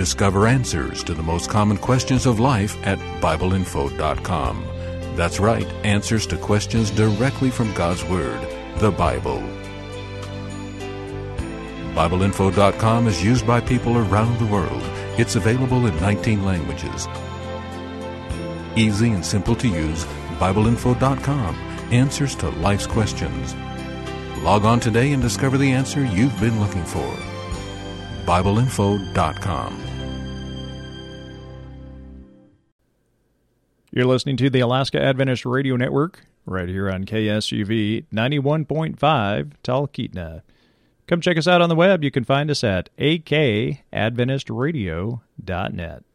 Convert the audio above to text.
discover answers to the most common questions of life at BibleInfo.com. That's right, answers to questions directly from God's Word, the Bible. BibleInfo.com is used by people around the world. It's available in 19 languages. Easy and simple to use, BibleInfo.com. Answers to life's questions. Log on today and discover the answer you've been looking for. BibleInfo.com. You're listening to the Alaska Adventist Radio Network, right here on KSUV 91.5 Talkeetna. Come check us out on the web. You can find us at akadventistradio.net.